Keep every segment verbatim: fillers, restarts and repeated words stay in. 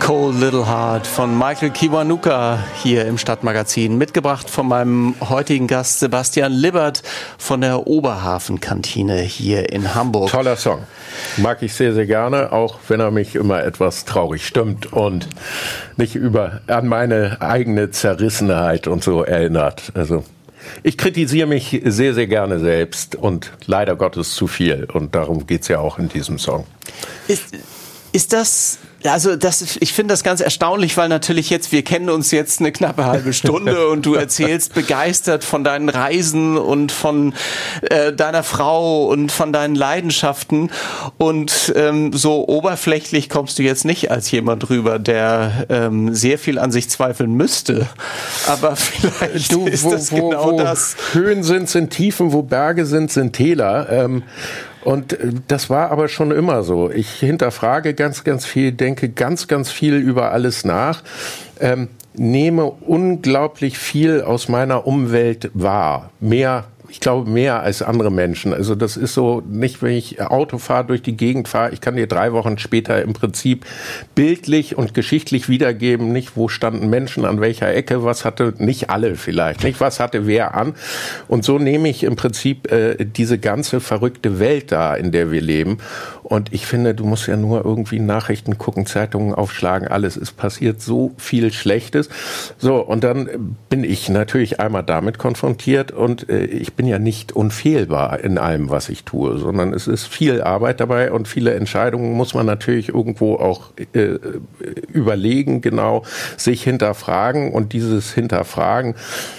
Cold Little Heart von Michael Kiwanuka hier im Stadtmagazin. Mitgebracht von meinem heutigen Gast Sebastian Libbert von der Oberhafenkantine hier in Hamburg. Toller Song. Mag ich sehr, sehr gerne, auch wenn er mich immer etwas traurig stimmt und nicht über an meine eigene Zerrissenheit und so erinnert. Also ich kritisiere mich sehr, sehr gerne selbst und leider Gottes zu viel. Und darum geht's ja auch in diesem Song. Ist, ist das... Also das, ich finde das ganz erstaunlich, weil natürlich jetzt, wir kennen uns jetzt eine knappe halbe Stunde und du erzählst begeistert von deinen Reisen und von äh, deiner Frau und von deinen Leidenschaften und ähm, so oberflächlich kommst du jetzt nicht als jemand rüber, der ähm, sehr viel an sich zweifeln müsste, aber vielleicht du, ist wo, das wo, genau wo das. Höhen sind, sind Tiefen, wo Berge sind, sind Täler. Ähm, Und das war aber schon immer so. Ich hinterfrage ganz, ganz viel, denke ganz, ganz viel über alles nach, ähm, nehme unglaublich viel aus meiner Umwelt wahr. Mehr, ich glaube, mehr als andere Menschen. Also das ist so, nicht wenn ich Auto fahre, durch die Gegend fahre, ich kann dir drei Wochen später im Prinzip bildlich und geschichtlich wiedergeben, nicht wo standen Menschen an welcher Ecke, was hatte, nicht alle vielleicht, nicht was hatte wer an. Und so nehme ich im Prinzip äh, diese ganze verrückte Welt da, in der wir leben. Und ich finde, du musst ja nur irgendwie Nachrichten gucken, Zeitungen aufschlagen, alles ist passiert, so viel Schlechtes. So, und dann bin ich natürlich einmal damit konfrontiert und äh, ich bin ja nicht unfehlbar in allem, was ich tue, sondern es ist viel Arbeit dabei und viele Entscheidungen muss man natürlich irgendwo auch äh, überlegen, genau, sich hinterfragen und dieses Hinterfragen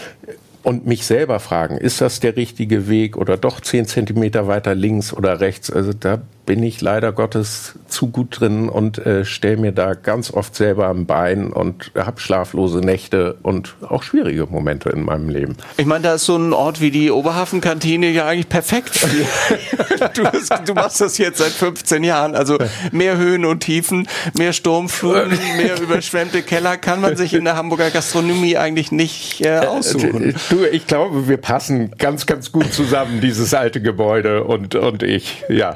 und mich selber fragen, ist das der richtige Weg oder doch zehn Zentimeter weiter links oder rechts? Also da bin ich leider Gottes zu gut drin und äh, stelle mir da ganz oft selber am Bein und habe schlaflose Nächte und auch schwierige Momente in meinem Leben. Ich meine, da ist so ein Ort wie die Oberhafenkantine ja eigentlich perfekt. du, du machst das jetzt seit fünfzehn Jahren, also mehr Höhen und Tiefen, mehr Sturmfluten, mehr überschwemmte Keller kann man sich in der Hamburger Gastronomie eigentlich nicht äh, aussuchen. Du, ich glaube, wir passen ganz, ganz gut zusammen, dieses alte Gebäude und, und ich, ja.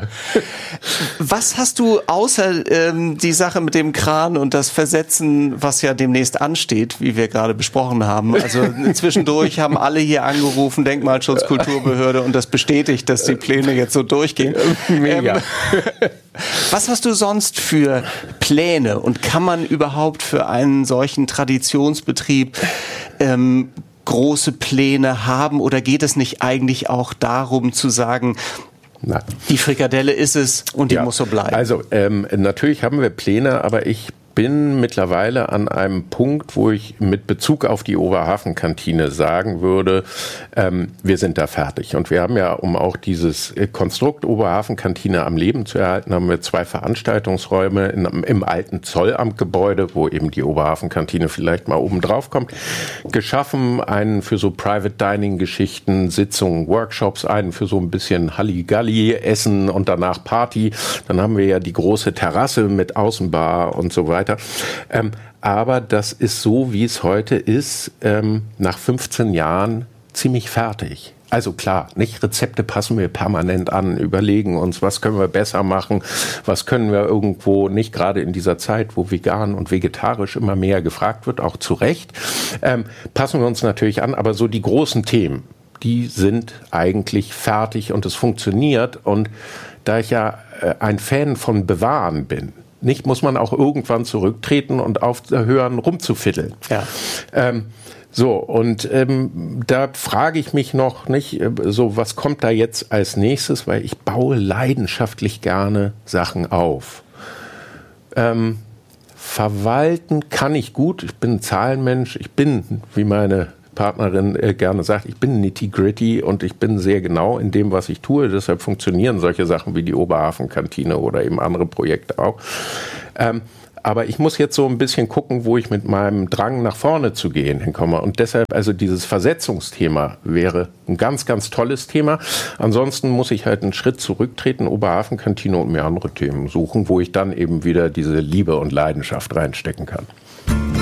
Was hast du außer ähm, die Sache mit dem Kran und das Versetzen, was ja demnächst ansteht, wie wir gerade besprochen haben? Also zwischendurch haben alle hier angerufen, Denkmalschutzkulturbehörde, und das bestätigt, dass die Pläne jetzt so durchgehen. Mega. Ähm, was hast du sonst für Pläne und kann man überhaupt für einen solchen Traditionsbetrieb ähm, große Pläne haben oder geht es nicht eigentlich auch darum zu sagen, Nein. Die Frikadelle ist es und die ja, muss so bleiben? Also ähm, natürlich haben wir Pläne, aber ich bin mittlerweile an einem Punkt, wo ich mit Bezug auf die Oberhafenkantine sagen würde, ähm, wir sind da fertig. Und wir haben ja, um auch dieses Konstrukt Oberhafenkantine am Leben zu erhalten, haben wir zwei Veranstaltungsräume in, im alten Zollamtgebäude, wo eben die Oberhafenkantine vielleicht mal oben drauf kommt, geschaffen. Einen für so Private Dining Geschichten, Sitzungen, Workshops, einen für so ein bisschen Halligalli, Essen und danach Party. Dann haben wir ja die große Terrasse mit Außenbar und so weiter. Ähm, aber das ist so, wie es heute ist, ähm, nach fünfzehn Jahren ziemlich fertig. Also klar, nicht Rezepte passen wir permanent an, überlegen uns, was können wir besser machen, was können wir irgendwo, nicht gerade in dieser Zeit, wo vegan und vegetarisch immer mehr gefragt wird, auch zu Recht, ähm, passen wir uns natürlich an, aber so die großen Themen, die sind eigentlich fertig und es funktioniert. Und da ich ja äh, ein Fan von Bewahren bin, nicht, muss man auch irgendwann zurücktreten und aufhören, rumzufiddeln. Ja. Ähm, so, und ähm, da frage ich mich noch nicht, so was kommt da jetzt als nächstes, weil ich baue leidenschaftlich gerne Sachen auf. Ähm, verwalten kann ich gut, ich bin ein Zahlenmensch, ich bin, wie meine Partnerin äh, gerne sagt, ich bin nitty-gritty und ich bin sehr genau in dem, was ich tue. Deshalb funktionieren solche Sachen wie die Oberhafenkantine oder eben andere Projekte auch. Ähm, aber ich muss jetzt so ein bisschen gucken, wo ich mit meinem Drang nach vorne zu gehen hinkomme. Und deshalb, also dieses Versetzungsthema wäre ein ganz, ganz tolles Thema. Ansonsten muss ich halt einen Schritt zurücktreten, Oberhafenkantine und mir andere Themen suchen, wo ich dann eben wieder diese Liebe und Leidenschaft reinstecken kann.